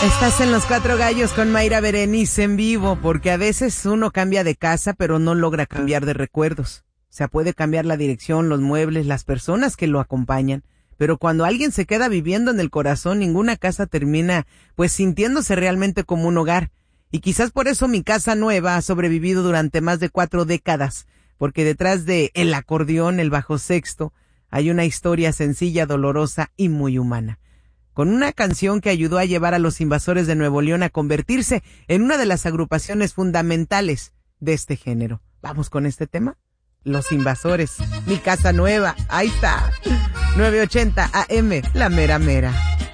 Estás en Los Cuatro Gallos con Mayra Berenice en vivo, porque a veces uno cambia de casa, pero no logra cambiar de recuerdos. O sea, puede cambiar la dirección, los muebles, las personas que lo acompañan, pero cuando alguien se queda viviendo en el corazón, ninguna casa termina, pues, sintiéndose realmente como un hogar. Y quizás por eso mi casa nueva ha sobrevivido durante más de 4 décadas, porque detrás de el acordeón, el bajo sexto, hay una historia sencilla, dolorosa y muy humana. Con una canción que ayudó a llevar a los Invasores de Nuevo León a convertirse en una de las agrupaciones fundamentales de este género. ¿Vamos con este tema? Los Invasores, mi casa nueva, ahí está. 980 AM, la mera mera.